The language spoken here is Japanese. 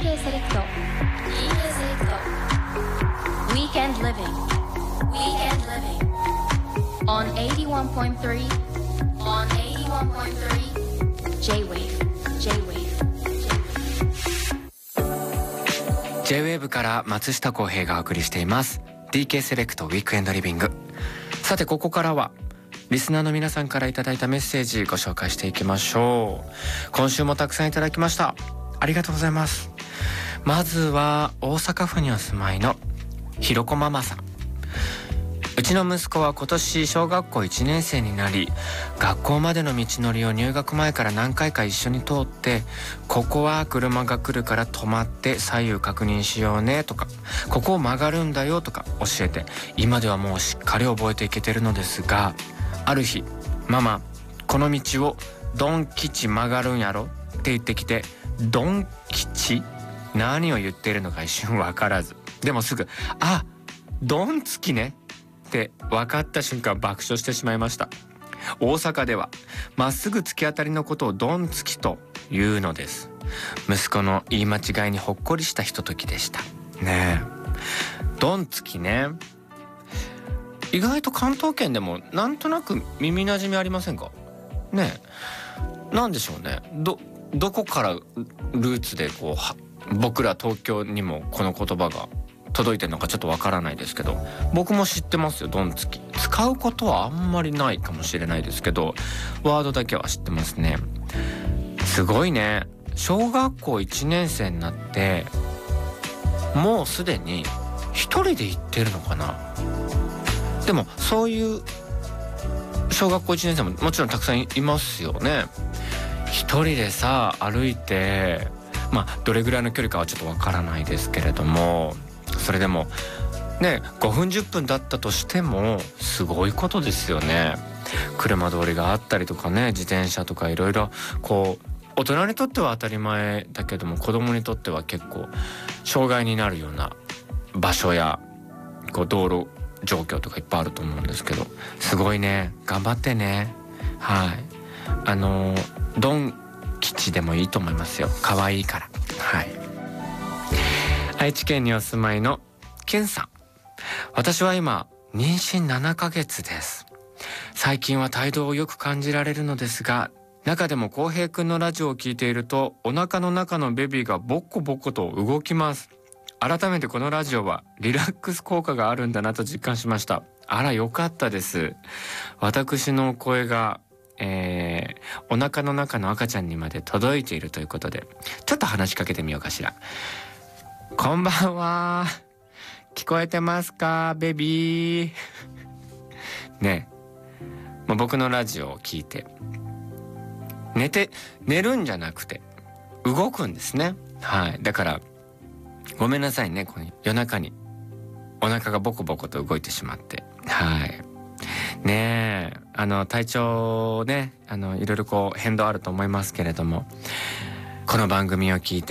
DK セレクト Weekend Living on 81.3 J-Wave から松下洸平がお送りしています DK セレクトウィークエンドリビング。さてここからはリスナーの皆さんからいただいたメッセージご紹介していきましょう。今週もたくさんいただきました。ありがとうございます。まずは大阪府にお住まいのひろこママさん。うちの息子は今年小学校1年生になり、学校までの道のりを入学前から何回か一緒に通って、ここは車が来るから止まって左右確認しようねとか、ここを曲がるんだよとか教えて、今ではもうしっかり覚えていけてるのですが、ある日ママこの道をドン吉曲がるんやろって言ってきて、ドン吉何を言っているのか一瞬分からず、でもすぐあドンつきねって分かった瞬間爆笑してしまいました。大阪ではまっすぐ突き当たりのことをドンつきと言うのです。息子の言い間違いにほっこりしたひとときでしたね。えドンつきね、意外と関東圏でもなんとなく耳なじみありませんかね。なんでしょうね、どこからルーツでこう僕ら東京にもこの言葉が届いてるのかちょっとわからないですけど、僕も知ってますよ。ドンつき使うことはあんまりないかもしれないですけど、ワードだけは知ってますね。すごいね。小学校1年生になってもうすでに一人で行ってるのかな。でもそういう小学校1年生ももちろんたくさんいますよね。一人でさ歩いて、まあどれぐらいの距離かはちょっとわからないですけれども、それでもね5分10分だったとしてもすごいことですよね。車通りがあったりとかね、自転車とかいろいろこう大人にとっては当たり前だけども、子供にとっては結構障害になるような場所やこう道路状況とかいっぱいあると思うんですけど、すごいね、頑張ってね。はい、ドン吉でもいいと思いますよ。可愛いから。はい。愛知県にお住まいのケンさん。私は今妊娠7ヶ月です。最近は胎動をよく感じられるのですが、中でも浩平くんのラジオを聞いているとお腹の中のベビーがボコボコと動きます。改めてこのラジオはリラックス効果があるんだなと実感しました。あらよかったです。私の声がお腹の中の赤ちゃんにまで届いているということで、ちょっと話しかけてみようかしら。こんばんは。聞こえてますかベビーね。僕のラジオを聞いて寝るんじゃなくて動くんですね。はい。だからごめんなさいね、この夜中にお腹がボコボコと動いてしまって。はいねえ、体調ね、いろいろこう変動あると思いますけれども、この番組を聞いて